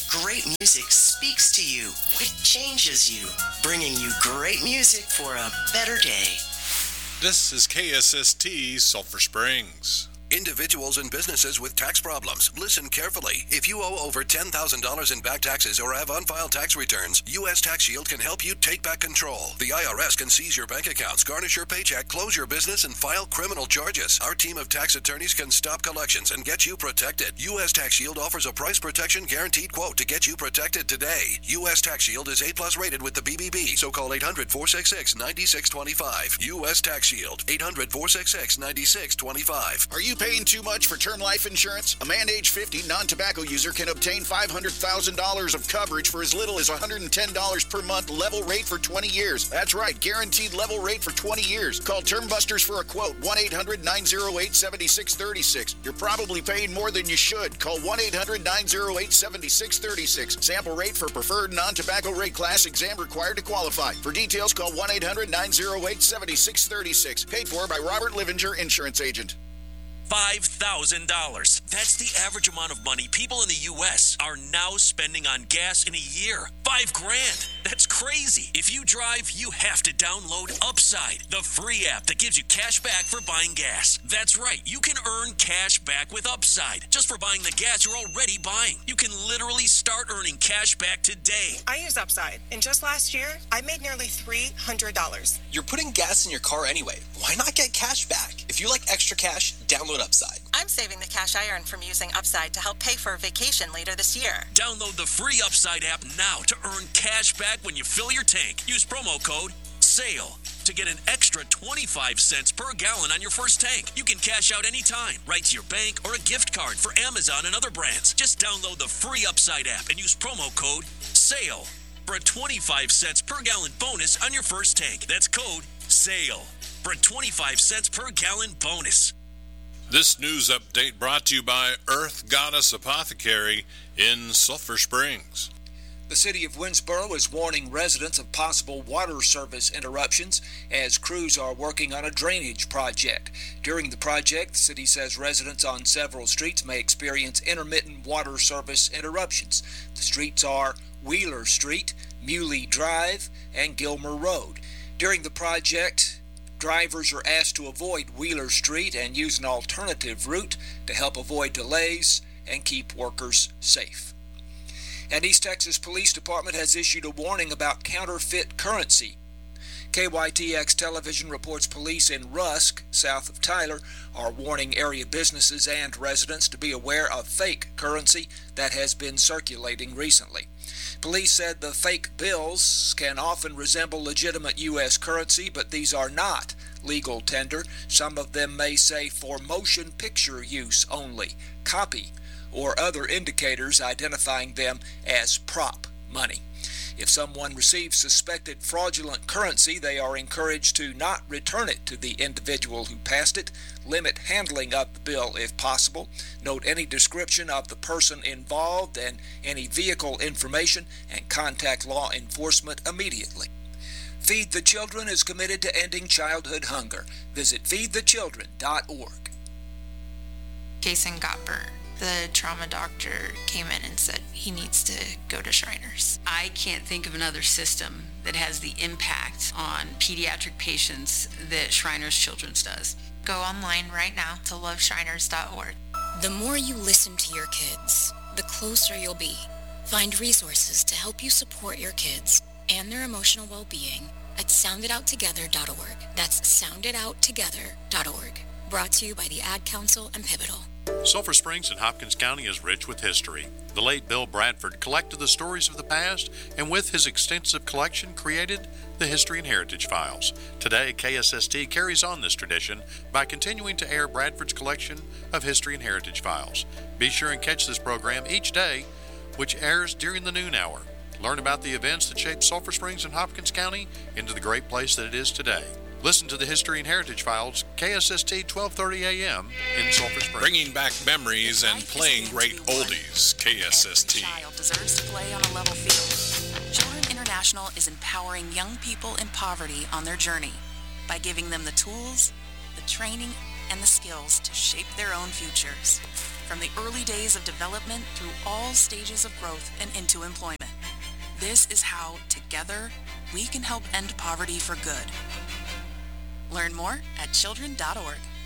Great music speaks to you. It changes you, bringing you great music for a better day. This is KSST Sulphur Springs. Individuals and businesses with tax problems, listen carefully. If you owe over $10,000 in back taxes or have unfiled tax returns, U.S. Tax Shield can help you take back control. The IRS can seize your bank accounts, garnish your paycheck, close your business, and file criminal charges. Our team of tax attorneys can stop collections and get you protected. U.S. Tax Shield offers a price protection guaranteed quote to get you protected today. U.S. Tax Shield is A+ rated with the BBB, so call 800-466-9625. U.S. Tax Shield, 800-466-9625. Are you paying too much for term life insurance? A man age 50 non-tobacco user can obtain $500,000 of coverage for as little as $110 per month, level rate for 20 years. That's right, guaranteed level rate for 20 years. Call Term Busters for a quote, 1-800-908-7636. You're probably paying more than you should. Call 1-800-908-7636. Sample rate for preferred non-tobacco rate class, exam required to qualify. For details, call 1-800-908-7636. Paid for by Robert Livinger, Insurance Agent. $5,000. That's the average amount of money people in the U.S. are now spending on gas in a year. $5,000. That's crazy. If you drive, you have to download Upside, the free app that gives you cash back for buying gas. That's right. You can earn cash back with Upside just for buying the gas you're already buying. You can literally start earning cash back today. I use Upside, and just last year, I made nearly $300. You're putting gas in your car anyway. Why not get cash back? If you like extra cash, download Upside. I'm saving the cash I earned from using Upside to help pay for a vacation later this year. Download the free Upside app now to earn cash back when you fill your tank. Use promo code SALE to get an extra 25 cents per gallon on your first tank. You can cash out anytime, right to your bank or a gift card for Amazon and other brands. Just download the free Upside app and use promo code SALE for a 25 cents per gallon bonus on your first tank. That's code SALE for a 25 cents per gallon bonus. This news update brought to you by Earth Goddess Apothecary in Sulphur Springs. The city of Winsboro is warning residents of possible water service interruptions as crews are working on a drainage project. During the project, the city says residents on several streets may experience intermittent water service interruptions. The streets are Wheeler Street, Muley Drive, and Gilmer Road. During the project, drivers are asked to avoid Wheeler Street and use an alternative route to help avoid delays and keep workers safe. And East Texas Police Department has issued a warning about counterfeit currency. KYTX Television reports police in Rusk, south of Tyler, are warning area businesses and residents to be aware of fake currency that has been circulating recently. Police said the fake bills can often resemble legitimate U.S. currency, but these are not legal tender. Some of them may say for motion picture use only, copy, or other indicators identifying them as prop money. If someone receives suspected fraudulent currency, they are encouraged to not return it to the individual who passed it, limit handling of the bill if possible, note any description of the person involved and any vehicle information, and contact law enforcement immediately. Feed the Children is committed to ending childhood hunger. Visit feedthechildren.org. Jason got burned. The trauma doctor came in and said he needs to go to Shriners. I can't think of another system that has the impact on pediatric patients that Shriners Children's does. Go online right now to loveshriners.org. The more you listen to your kids, the closer you'll be. Find resources to help you support your kids and their emotional well-being at sounditouttogether.org. That's sounditouttogether.org. Brought to you by the Ad Council and Pivotal. Sulphur Springs in Hopkins County is rich with history. The late Bill Bradford collected the stories of the past and with his extensive collection created the History and Heritage Files. Today, KSST carries on this tradition by continuing to air Bradford's collection of History and Heritage Files. Be sure and catch this program each day, which airs during the noon hour. Learn about the events that shaped Sulphur Springs and Hopkins County into the great place that it is today. Listen to the History and Heritage Files, KSST 1230 AM in Sulphur Springs. Bringing back memories and playing great oldies, KSST. Every child deserves to play on a level field. Children International is empowering young people in poverty on their journey by giving them the tools, the training, and the skills to shape their own futures. From the early days of development through all stages of growth and into employment. This is how, together, we can help end poverty for good. Learn more at children.org.